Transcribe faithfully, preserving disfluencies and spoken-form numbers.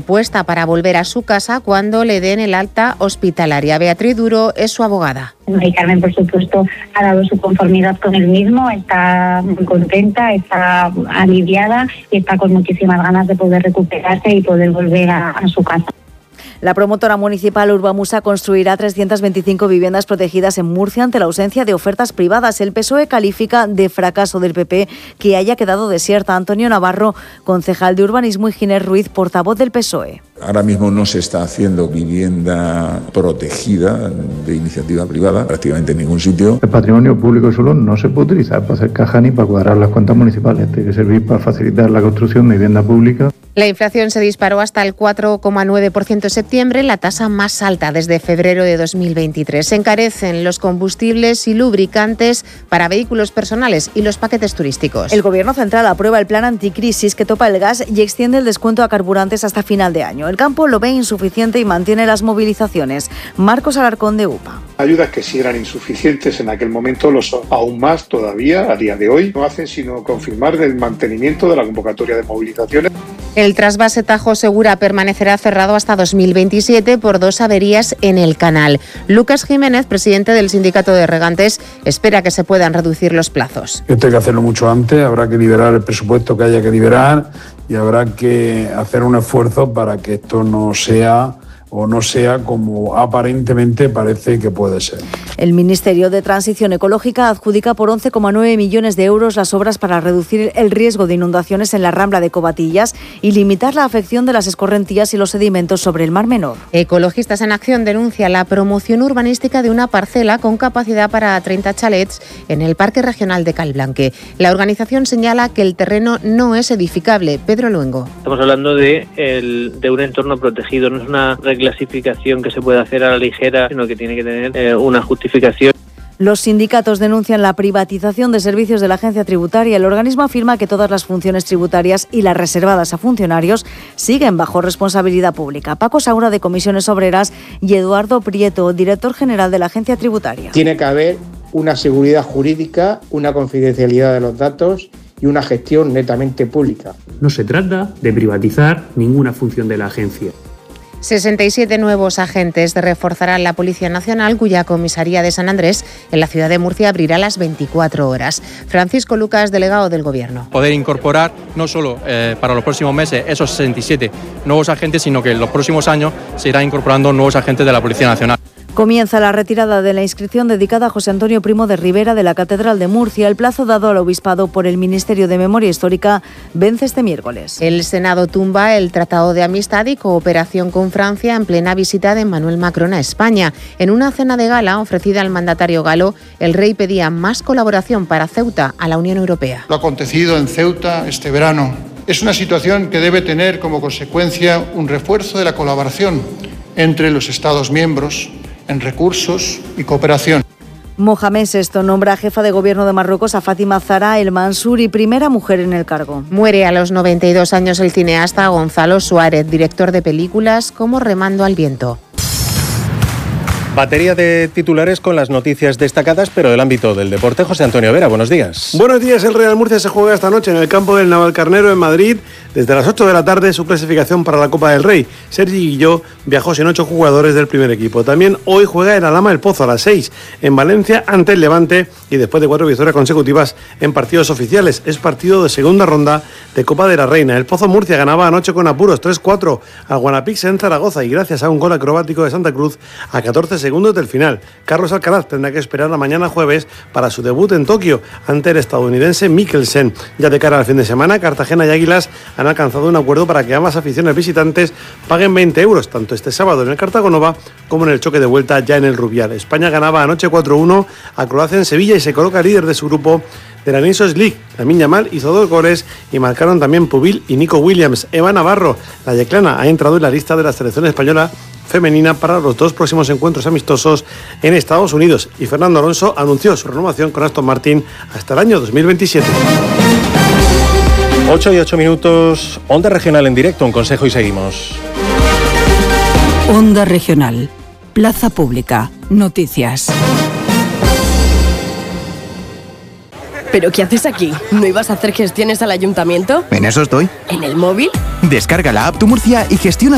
puesta para volver a su casa cuando le den el alta hospitalaria. Beatriz Duro es su abogada. Mari Carmen, por supuesto, ha dado su conformidad con el mismo, está muy contenta, está aliviada y está con muchísimas ganas de poder recuperarse y poder volver a, a su casa. La promotora municipal Urbamusa construirá trescientas veinticinco viviendas protegidas en Murcia ante la ausencia de ofertas privadas. El P S O E califica de fracaso del P P que haya quedado desierta. Antonio Navarro, concejal de Urbanismo, y Ginés Ruiz, portavoz del P S O E. Ahora mismo no se está haciendo vivienda protegida de iniciativa privada prácticamente en ningún sitio. El patrimonio público solo no se puede utilizar para hacer caja ni para cuadrar las cuentas municipales. Tiene que servir para facilitar la construcción de vivienda pública. La inflación se disparó hasta el cuatro coma nueve por ciento en septiembre, la tasa más alta desde febrero de dos mil veintitrés. Se encarecen los combustibles y lubricantes para vehículos personales y los paquetes turísticos. El Gobierno central aprueba el plan anticrisis que topa el gas y extiende el descuento a carburantes hasta final de año. El campo lo ve insuficiente y mantiene las movilizaciones. Marcos Alarcón, de U P A. Ayudas que si eran insuficientes en aquel momento lo son aún más todavía a día de hoy. No hacen sino confirmar el mantenimiento de la convocatoria de movilizaciones. El trasvase Tajo Segura permanecerá cerrado hasta dos mil veintisiete por dos averías en el canal. Lucas Jiménez, presidente del Sindicato de Regantes, espera que se puedan reducir los plazos. Esto hay que hacerlo mucho antes, habrá que liberar el presupuesto que haya que liberar y habrá que hacer un esfuerzo para que esto no sea o no sea como aparentemente parece que puede ser. El Ministerio de Transición Ecológica adjudica por once coma nueve millones de euros las obras para reducir el riesgo de inundaciones en la Rambla de Covatillas y limitar la afección de las escorrentías y los sedimentos sobre el Mar Menor. Ecologistas en Acción denuncia la promoción urbanística de una parcela con capacidad para treinta chalets en el Parque Regional de Calblanque. La organización señala que el terreno no es edificable. Pedro Luengo. Estamos hablando de, el, de un entorno protegido, no es una clasificación que se puede hacer a la ligera, sino que tiene que tener eh, una justificación. Los sindicatos denuncian la privatización de servicios de la agencia tributaria. El organismo afirma que todas las funciones tributarias y las reservadas a funcionarios siguen bajo responsabilidad pública. Paco Saura, de Comisiones Obreras, y Eduardo Prieto, director general de la agencia tributaria. Tiene que haber una seguridad jurídica, una confidencialidad de los datos y una gestión netamente pública. No se trata de privatizar ninguna función de la agencia. sesenta y siete nuevos agentes reforzarán la Policía Nacional, cuya comisaría de San Andrés, en la ciudad de Murcia, abrirá las veinticuatro horas. Francisco Lucas, delegado del Gobierno. Poder incorporar no solo eh, para los próximos meses esos sesenta y siete nuevos agentes, sino que en los próximos años se irán incorporando nuevos agentes de la Policía Nacional. Comienza la retirada de la inscripción dedicada a José Antonio Primo de Rivera de la Catedral de Murcia. El plazo dado al obispado por el Ministerio de Memoria Histórica vence este miércoles. El Senado tumba el Tratado de Amistad y Cooperación con Francia en plena visita de Emmanuel Macron a España. En una cena de gala ofrecida al mandatario galo, el rey pedía más colaboración para Ceuta a la Unión Europea. Lo acontecido en Ceuta este verano es una situación que debe tener como consecuencia un refuerzo de la colaboración entre los Estados miembros en recursos y cooperación. Mohamed sexto nombra jefa de gobierno de Marruecos a Fátima Zahra El Mansouri, primera mujer en el cargo. Muere a los noventa y dos años el cineasta Gonzalo Suárez, director de películas como Remando al viento. Batería de titulares con las noticias destacadas, pero del ámbito del deporte. José Antonio Vera, buenos días. Buenos días. El Real Murcia se juega esta noche en el campo del Navalcarnero en Madrid. Desde las ocho de la tarde su clasificación para la Copa del Rey. Sergi Guilló viajó sin ocho jugadores del primer equipo. También hoy juega en Alhama El Pozo a las seis en Valencia ante el Levante y después de cuatro victorias consecutivas en partidos oficiales. Es partido de segunda ronda de Copa de la Reina. El Pozo Murcia ganaba anoche con apuros tres cuatro al Guanapix en Zaragoza y gracias a un gol acrobático de Santa Cruz a catorce segundos del final. Carlos Alcaraz tendrá que esperar la mañana jueves para su debut en Tokio ante el estadounidense Mikkelsen. Ya de cara al fin de semana, Cartagena y Águilas han alcanzado un acuerdo para que ambas aficiones visitantes paguen veinte euros, tanto este sábado en el Cartagonova como en el choque de vuelta ya en el Rubial. España ganaba anoche cuatro uno a Croacia en Sevilla y se coloca líder de su grupo de la Nations League. Lamine Yamal hizo dos goles y marcaron también Pubil y Nico Williams. Eva Navarro, la yeclana, ha entrado en la lista de la selección española femenina para los dos próximos encuentros amistosos en Estados Unidos, y Fernando Alonso anunció su renovación con Aston Martin hasta el año dos mil veintisiete. ocho y ocho minutos, Onda Regional en directo, un consejo y seguimos. Onda Regional, Plaza Pública, noticias. ¿Pero qué haces aquí? ¿No ibas a hacer gestiones al ayuntamiento? En eso estoy. ¿En el móvil? Descarga la app Tu Murcia y gestiona